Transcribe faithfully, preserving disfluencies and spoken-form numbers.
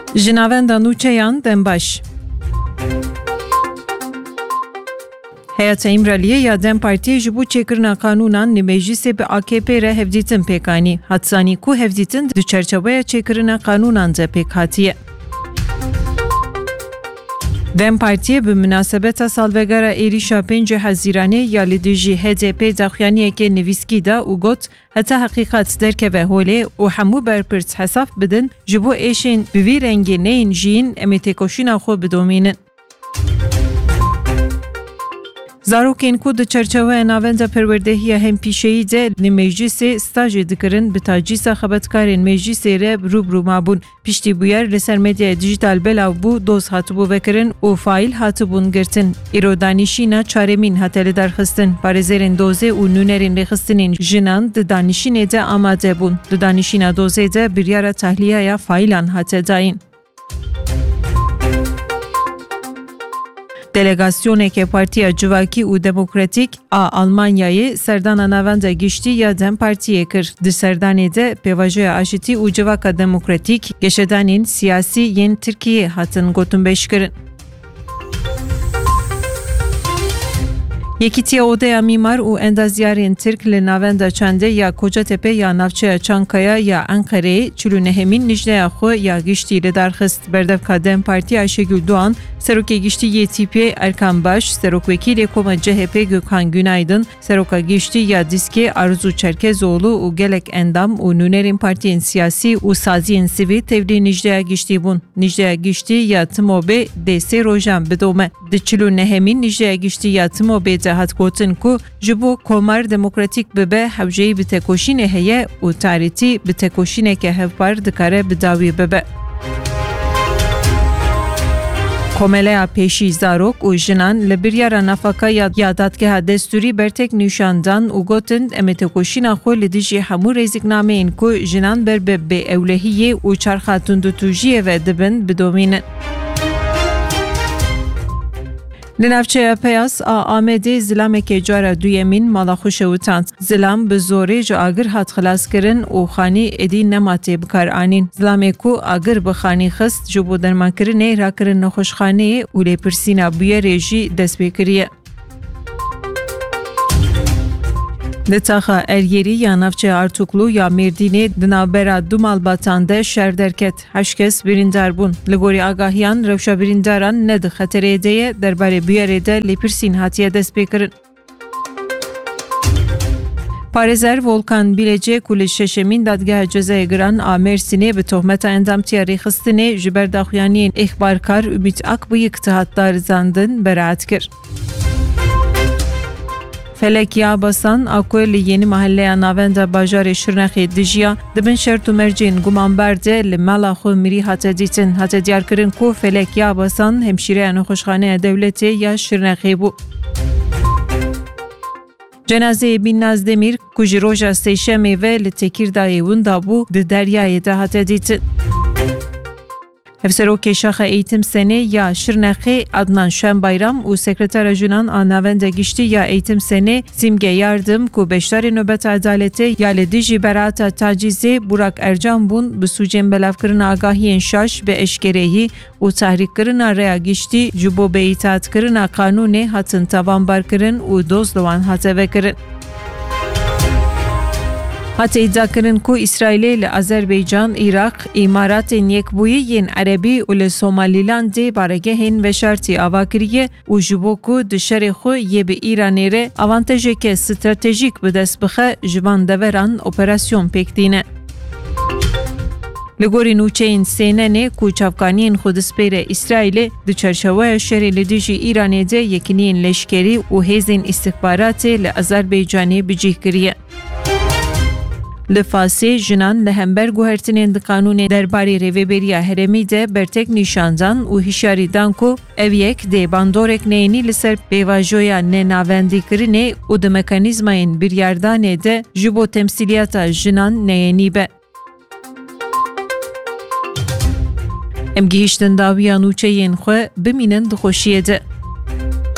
Jinavenda nûçeyan dembaş. Heyeta İmraliye ya Dem Partiye ji bo çêkirina kanûnan li meclîsê bi A K P re hevdîtin pêkanî. Hatsanî ku hevdîtin di çerçeveya çêkirina kanûnan de pêk hatiye. Dem Partiye bi münasebeta salvegera êrîşa pêncî Hezîranê ya li dijî H D P daxuyaniyekê nivîskî da û got heta heqîqat derkeve holê û hemû berpirs hesaf bidin ji bo êşên bi vî rengê neyên jiyîn em ê têkoşîna xwe bidomînin. Zarokên ku di çerçeveya navenda perwerdehiya hempîşeyî de li meclîsê stajê dikirin bi tacîsa xebetkarên meclîsê re rûbirû mabûn. Piştî bûyer li ser medyaya dijîtal belav bû doz hatibû vekirin û faîl hatibûn girtin. Îro danîşîna çaremîn hate li derxistin. Parêzerên dozê û nûnerên rêxistinên jinan di danîşînê de amade bûn. Di danîşîna dozê de biryara tahliyaya faîlan hate dayîn. Delegasyoneke Partiya Civakî û Demokratîk a Almanyayê serdana navenda giştî ya Dem Partiyê kir. Di serdanê de pêvajoya Aşitî û Civaka Demokratîk geşedanên siyasî yên Tirkiyeyê hatin gotinbêjkirin. Yekîtiya Odeya Mîmar û Endazyarên Tirk li navenda çandê ya Kocatepe ya navçeya Çankaya ya Enqereyê çil û nehemîn nijdeya xwe ya giştî li darxist. Berdevka Dem Partiya Ayşegül Doğan, Serokê Giştî Yê T P Erkan Baş, Serokwekîlê Koma C H P Gökhan Günaydın, Seroka Giştî ya Diskê Arzu Çerkezoğlu û gelek endam û nûnerên partiyên siyasî û saziyên sivî tevlî nijdeya giştî bûn. Nijdeya giştî ya Timobê dê sê rojan bidome. Di çil û nehemîn nijdeya giştî ya Timobê de hat gotin ku ji bo komar demokratîk bibe hewjeyî bi tekoşînê heye û tarîtî bi tekoşîneke hevpar dikare bi dawî bibe. Komeleya Pêşî Zarok û jinan li biryara nafaka ya dadgeha destûrî bertek nîşandan û gotin em ê tekoşîna xwe li dijî hemû rêzîknameyên ku jinan ber bi bêewlehiyê û çarxa tundutûjiyê ve dibin bidomînin. Li navçeya Peyas a Amedê zilamekê cara duyemîn mala xwe şewitand. Zilam bi zorê ji agir hat xilaskirin û xanî êdî nematê bikar anîn. Zilamê ku agir bi xanî xist ji bo dermankirinê rakirin nexweşxaneyê û lêpirsîna bûyerê jî dest pê kiriye. Li taxa Eryerî ya navçeya Artuklu ya Mêrdînê di navbera du malbatan de şer derket. Heşt kes birîndar bûn. Li gorî agahiyan rewşa birîndaran ne di xeterê de ye derbarê bûyerê de lêpirsîn hatiye dest pê kirin. Parêzer Volkan Bilecê ku li şeşemîn dadgeha cezayê giran a Mêrsînê bi tohmeta endamtiya rêxistinê ji ber daxuyaniyên îxbarkar Ümit Akbıyık hat darizandin beraat kir. Felek ya basan akoy li yeni mahalleya navenda bajarê Şirnexê dijiya dibin şert û mercên gumanber de li mala xwe mirî hate dîtin. Hate diyarkirin ku Felek ya basan hemşîreya nexweşxaneya dewletê ya Şirnexê bû. Cenazeyê Binnaz Demîr ku ji roja sêşemê ve li Tekirdayê winda bû di deryayê de hate dîtin. Hevserokê Şaxa Eğitim Senê ya Şirnexê Adnan Şenbayram û sekretera jinan a navenda giştî ya Eğitim Senê Simge Yardım ku beşdarê nöbeta edaletê ya li dijî berata tacîzê Burak Ercan bûn bi sûcên belavkirina agahiyên şaş bi eşkereyî û tehrîkkirina rêya giştî ji bo bêîtaatkirina kanûnê hatin tavanbarkirin û doz li wan hate vekirin. Hate iddiakirin ku İsrailê li Azerbaycan, Irak, îmaratên Yekbûyî yên Erebî û li Somalilandê baregehên veşartî ava kiriye û ji bo ku di şerê xwe yê bi Îranê re avantejeke stratejîk bi dest bixe ji van deveran operasyon pêk dîne. Li gorî nûçeyên sênenê ku çavkaniyên Xwedîspêrê İsraîlê di çerçeveya şerê li dijî Îranê de yekîniyên leşkerî û hêzên îstixbaratê li Azerbaycanê bicih kiriye. Li Fasê jinan li hember guhertinên di kanûnê derbarê rêveberiya herêmî de bertek nîşandan û hişyarî dan ku ev yek dê bandorek neyînî li ser pêvajoya nenavendîkirinê û di mekanîzmayên biryardanê de ji bo temsîliyata jinan neyênî be. Em gihîştin dawiya nûçeyên xwe bimînin dixweşiyê de.